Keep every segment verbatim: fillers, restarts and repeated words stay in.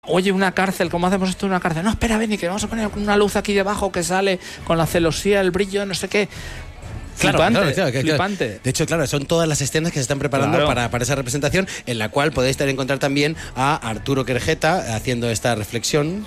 oye, una cárcel, ¿cómo hacemos esto en una cárcel? No, espera, Beni, que vamos a poner una luz aquí debajo que sale con la celosía, el brillo, no sé qué. Claro, flipante, claro, claro, claro. flipante. De hecho, claro, son todas las escenas que se están preparando Claro. para, para esa representación, en la cual podéis encontrar también a Arturo Querejeta haciendo esta reflexión.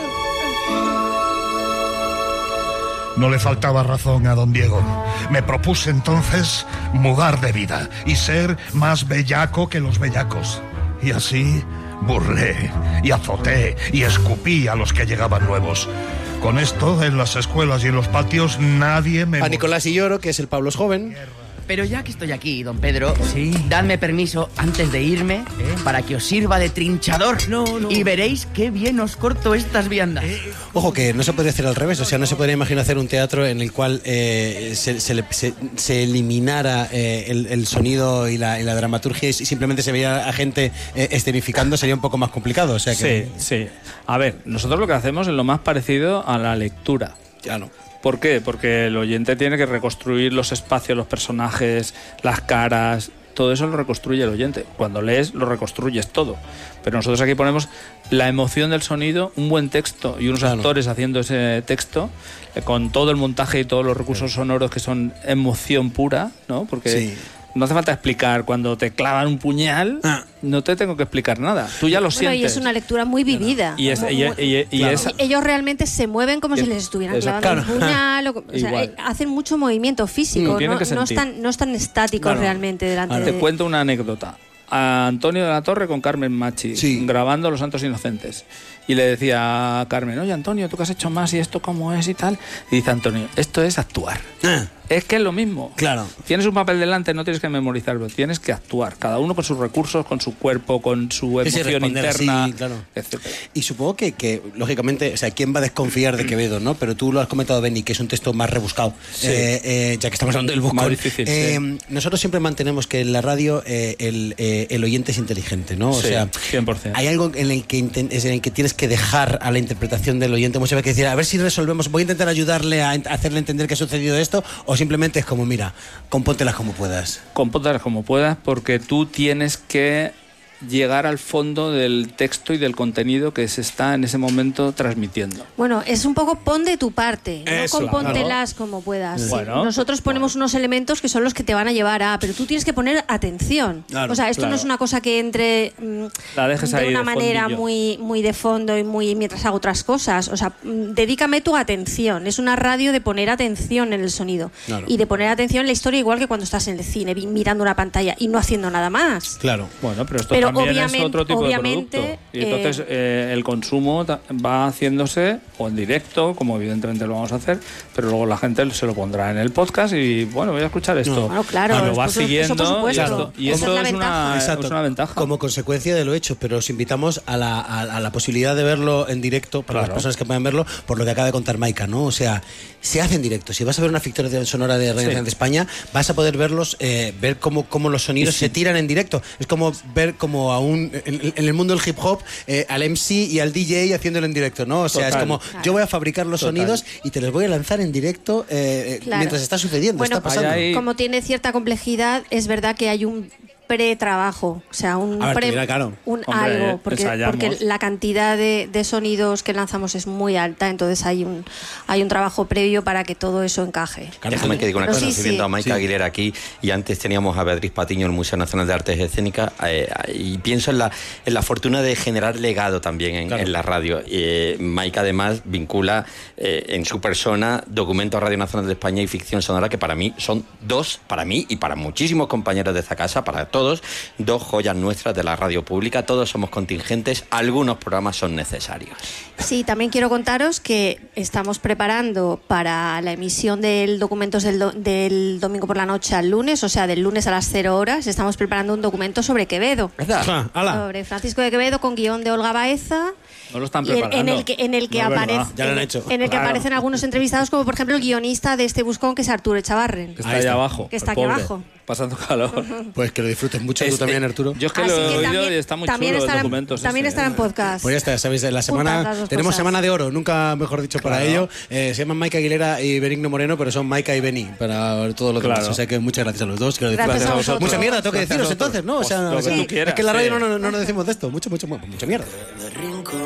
No le faltaba razón a don Diego. Me propuse entonces mudar de vida y ser más bellaco que los bellacos. Y así burlé y azoté y escupí a los que llegaban nuevos. Con esto, en las escuelas y en los patios, nadie me... A Nicolás y Lloro, que es el Pablo joven. Pero ya que estoy aquí, don Pedro, sí. dadme permiso antes de irme ¿Eh? para que os sirva de trinchador. No, no. Y veréis qué bien os corto estas viandas. Eh, Ojo, que no se podría hacer al revés, o sea, no se podría imaginar hacer un teatro en el cual eh, se, se, le- se- se eliminara eh, el, el sonido y la, y la dramaturgia y simplemente se veía a gente eh, escenificando, sería un poco más complicado, o sea que... Sí, sí. A ver, nosotros lo que hacemos es lo más parecido a la lectura. Ya no. ¿Por qué? Porque el oyente tiene que reconstruir los espacios, los personajes, las caras, todo eso lo reconstruye el oyente. Cuando lees, lo reconstruyes todo. Pero nosotros aquí ponemos la emoción del sonido, un buen texto y unos Claro. actores haciendo ese texto, eh, con todo el montaje y todos los recursos sonoros que son emoción pura, ¿no? Porque... Sí. No hace falta explicar, cuando te clavan un puñal, Ah. no te tengo que explicar nada. Tú ya lo Bueno, sientes. y es una lectura muy vivida. Y es, Muy- y- muy- y- y Claro. es- Ellos realmente se mueven como Y- si les estuvieran Exacto. clavando un Claro. puñal. O, o sea, Igual. eh, hacen mucho movimiento físico. Mm, tienen no, que no sentir. están, no están estáticos Claro. realmente delante Ahora, de... Te cuento una anécdota. A Antonio de la Torre con Carmen Machi, Sí. grabando Los Santos Inocentes. Y le decía a Carmen, oye Antonio, ¿tú qué has hecho más y esto cómo es y tal? Y dice Antonio, esto es actuar. Ah, Es que es lo mismo. Claro. Tienes un papel delante, no tienes que memorizarlo, tienes que actuar. Cada uno con sus recursos, con su cuerpo, con su Sí, sí, emoción responder interna, así, claro. etcétera. Y supongo que, que, lógicamente, o sea, ¿quién va a desconfiar de Quevedo, no? Pero tú lo has comentado, Beni, que es un texto más rebuscado, Sí. eh, eh, ya que estamos hablando del buscón. Más difícil, Eh, sí. Nosotros siempre mantenemos que en la radio eh, el, eh, el oyente es inteligente, ¿no? O Sí, sea, cien por ciento. hay algo en el, que inten- es en el que tienes que dejar a la interpretación del oyente muchas veces que decir, a ver si resolvemos, voy a intentar ayudarle a, ent- a hacerle entender que ha sucedido esto, o simplemente es como, mira, compóntelas como puedas. Compóntalas como puedas, porque tú tienes que llegar al fondo del texto y del contenido que se está en ese momento transmitiendo. Bueno, es un poco pon de tu parte, Eso, no compóntelas como puedas. Sí. Bueno, Nosotros ponemos unos elementos que son los que te van a llevar a, pero tú tienes que poner atención. Claro, o sea, esto claro. no es una cosa que entre mm, La dejes de ahí una de manera fondillo. muy, muy de fondo y muy mientras hago otras cosas. O sea, mm, dedícame tu atención. Es una radio de poner atención en el sonido Claro. y de poner atención en la historia, igual que cuando estás en el cine, vi- mirando una pantalla y no haciendo nada más. Claro. Bueno, pero esto Pero también es obviamente- otro tipo obviamente, de producto. Y entonces eh, el consumo ta- va haciéndose o en directo, como evidentemente lo vamos a hacer, pero luego la gente se lo pondrá en el podcast y bueno, voy a escuchar esto. Bueno, claro, Y lo va eso- eso siguiendo por supuesto. y esto, y Esa eso es la es, ventaja. una, Exacto. es una ventaja. Como consecuencia de lo hecho, pero os invitamos a la, a, a la posibilidad de verlo en directo para Claro. las personas que puedan verlo, por lo que acaba de contar Maika, ¿no? O sea, se hace en directo. Si vas a ver una ficción sonora de Radio Sí. Nacional de España, vas a poder verlos, eh, ver cómo, cómo los sonidos Y sí. se tiran en directo. Es como ver como a un, en, en el mundo del hip hop, eh, al M C y al D J haciéndolo en directo, ¿no? O sea, Total. es como, yo voy a fabricar los Total. sonidos y te los voy a lanzar en directo eh, eh, Claro. mientras está sucediendo, Bueno, está pasando. Ahí hay- Como tiene cierta complejidad, es verdad que hay un pretrabajo, o sea, un, A ver, pre- mira, claro. un Hombre, algo, porque, ensayamos. porque la cantidad de, de sonidos que lanzamos es muy alta, entonces hay un hay un trabajo previo para que todo eso encaje. Déjame que diga una Pero cosa, sí, estoy sí. viendo a Maika Sí. Aguilera aquí y antes teníamos a Beatriz Patiño en el Museo Nacional de Artes Escénicas eh, y pienso en la, en la fortuna de generar legado también en, Claro. en la radio. Eh, Maika además vincula eh, en su persona documentos Radio Nacional de España y ficción sonora que para mí son dos, para mí y para muchísimos compañeros de esta casa, para todos, dos joyas nuestras de la radio pública. Todos somos contingentes, algunos programas son necesarios. Sí, también quiero contaros que estamos preparando para la emisión del documentos del, do- del domingo por la noche al lunes, o sea, del lunes a las cero horas, estamos preparando un documento sobre Quevedo. Ah, hala. Sobre Francisco de Quevedo con guión de Olga Baeza. No lo están Y en, preparando. en el que en el que No es aparece verdad. Ya lo han en- hecho. en el que Claro. aparecen algunos entrevistados, como por ejemplo el guionista de este buscón, que es Arturo Echavarren. Que está Ahí ahí está. abajo. Que está el aquí pobre, abajo. Pasando calor. Pues que lo disfrutes mucho tú Este, también, Arturo. Yo es que Así lo he que oído también, y está muy también chulo el estará en- documento. sí, también sí. estará en podcast. Pues ya está, sabéis, la Juntas semana las dos tenemos cosas. semana de oro, nunca mejor dicho para Claro. ello. Eh, se llaman Maika Aguilera y Benigno Moreno, pero son Maika y Beni para todos los demás. Claro. O sea que muchas gracias a los dos. Que lo Gracias disfruten. a vosotros. Mucha mierda tengo que Gracias deciros a vosotros. entonces, ¿no? O sea, Pues lo que sí, tú quieras, es que en la radio sí. no, no, no nos decimos de esto. Mucho, mucho, mucha mierda.